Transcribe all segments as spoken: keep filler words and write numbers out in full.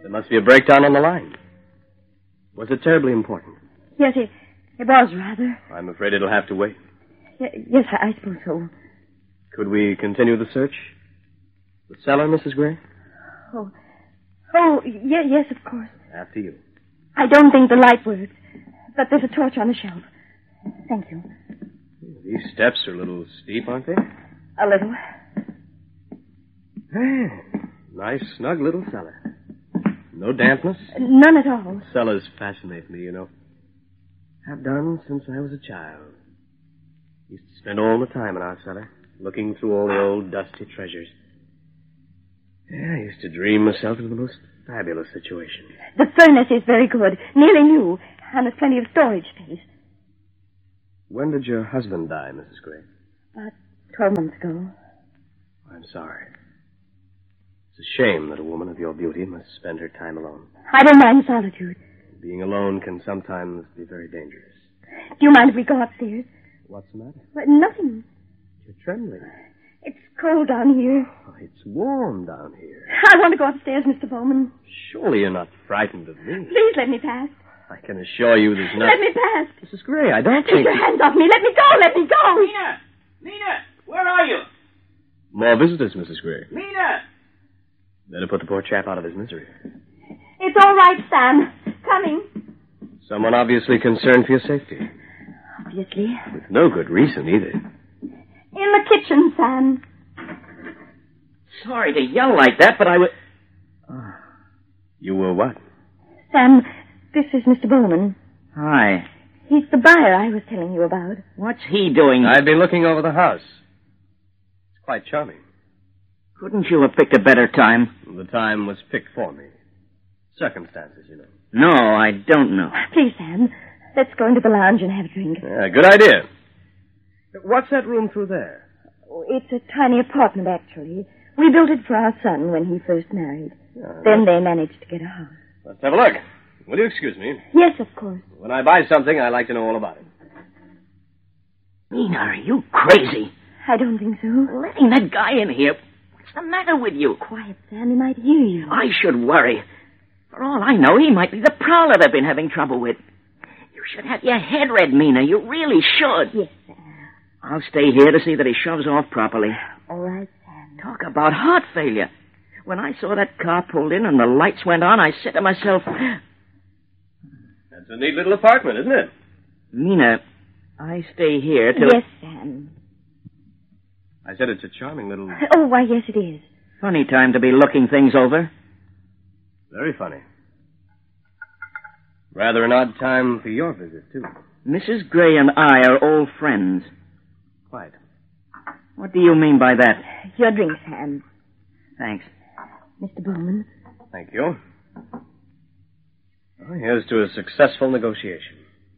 There must be a breakdown on the line. Was it terribly important? Yes, it, it was, rather. I'm afraid it'll have to wait. Y- yes, I, I suppose so. Could we continue the search? The cellar, Missus Gray? Oh, oh, y- yes, of course. After you. I don't think the light works, but there's a torch on the shelf. Thank you. These steps are a little steep, aren't they? A little. Nice, snug little cellar. No dampness? None at all. Cellars fascinate me, you know. Have done since I was a child. Used to spend all the time in our cellar, looking through all the old dusty treasures. Yeah, I used to dream myself into the most fabulous situation. The furnace is very good, nearly new, and there's plenty of storage space. When did your husband die, Missus Gray? About twelve months ago. I'm sorry. It's a shame that a woman of your beauty must spend her time alone. I don't mind solitude. Being alone can sometimes be very dangerous. Do you mind if we go upstairs? What's the matter? Well, nothing. You're trembling. It's cold down here. Oh, it's warm down here. I want to go upstairs, Mister Bowman. Surely you're not frightened of me. Please let me pass. I can assure you there's no... Let me pass. Missus Gray, I don't Take think... your hands off me. Let me go. Let me go. Mina! Mina! Where are you? More visitors, Missus Gray. Mina! Better put the poor chap out of his misery. It's all right, Sam. Coming. Someone obviously concerned for your safety. Obviously. With no good reason, either. In the kitchen, Sam. Sorry to yell like that, but I was... Oh. You were what? Sam, this is Mister Bowman. Hi. He's the buyer I was telling you about. What's he doing? I've been looking over the house. It's quite charming. Couldn't you have picked a better time? The time was picked for me. Circumstances, you know. No, I don't know. Please, Sam, let's go into the lounge and have a drink. Yeah, good idea. What's that room through there? Oh, it's a tiny apartment, actually. We built it for our son when he first married. Yeah, then they managed to get a house. Let's have a look. Will you excuse me? Yes, of course. When I buy something, I like to know all about it. Mina, are you crazy? I don't think so. Letting that guy in here. What's the matter with you? Quiet, Sam. He might hear you. I should worry. For all I know, he might be the prowler they've been having trouble with. You should have your head read, Mina. You really should. Yes, Sam. I'll stay here to see that he shoves off properly. All right, Sam. Talk about heart failure. When I saw that car pulled in and the lights went on, I said to myself... That's a neat little apartment, isn't it? Mina, I stay here till... Yes, Sam. I said it's a charming little... Oh, why, yes, it is. Funny time to be looking things over. Very funny. Rather an odd time for your visit, too. Missus Gray and I are old friends. Quite. What do you mean by that? Your drink, Sam. Thanks. Mister Bowman. Thank you. Well, here's to a successful negotiation.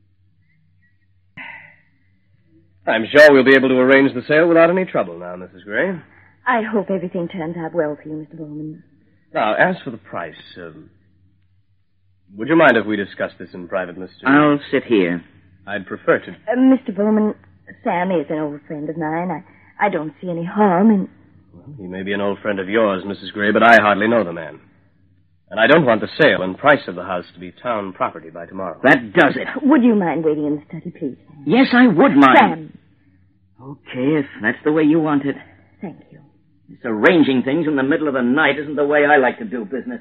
I'm sure we'll be able to arrange the sale without any trouble now, Missus Gray. I hope everything turns out well for you, Mister Bowman. Now, as for the price, um, would you mind if we discuss this in private, Mister I'll sit here. I'd prefer to... Uh, Mister Bowman, Sam is an old friend of mine. I, I don't see any harm in... Well, he may be an old friend of yours, Missus Gray, but I hardly know the man. And I don't want the sale and price of the house to be town property by tomorrow. That does it. Would you mind waiting in the study, please? Sam? Yes, I would mind. Sam. Okay, if that's the way you want it. Thank you. This arranging things in the middle of the night isn't the way I like to do business.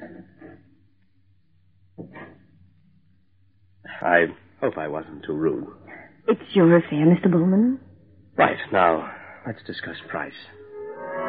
I hope I wasn't too rude. It's your affair, Mister Bowman. Right, now, let's discuss price.